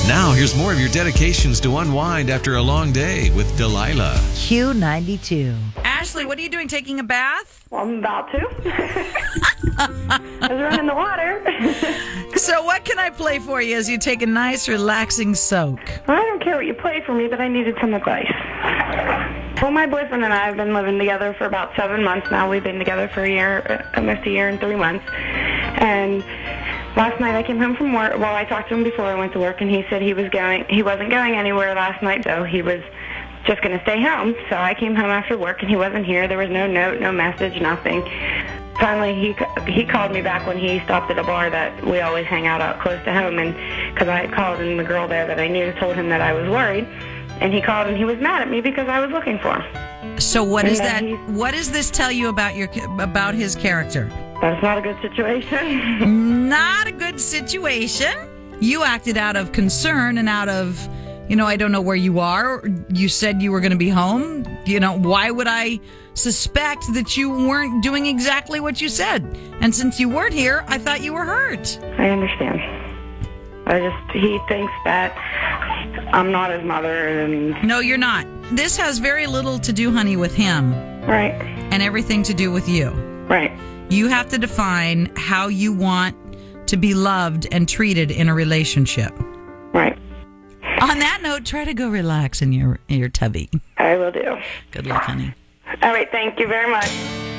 Now, here's more of your dedications to unwind after a long day with Delilah. Q92. Ashley, what are you doing? Taking a bath? Well, I'm about to. I was running the water. So what can I play for you as you take a nice, relaxing soak? I don't care what you play for me, but I needed some advice. Well, my boyfriend and I have been living together for about 7 months now. We've been together for almost a year and 3 months. And last night I came home from work. Well, I talked to him before I went to work, and he said he wasn't going anywhere last night, so he was just going to stay home. So I came home after work, and he wasn't here. There was no note, no message, nothing. Finally, he called me back when he stopped at a bar that we always hang out close to home, and because I had called, and the girl there that I knew told him that I was worried, and he called and he was mad at me because I was looking for him. So what is that? What does this tell you about his character? That's not a good situation. Not a good situation. You acted out of concern and out of, I don't know where you are. You said you were going to be home. Why would I suspect that you weren't doing exactly what you said? And since you weren't here, I thought you were hurt. I understand. He thinks that I'm not his mother. And No, you're not. This has very little to do, honey, with him. Right. And everything to do with you. Right. You have to define how you want to be loved and treated in a relationship. Right. On that note, try to go relax in your tubby. I will do. Good luck, honey. All right. Thank you very much.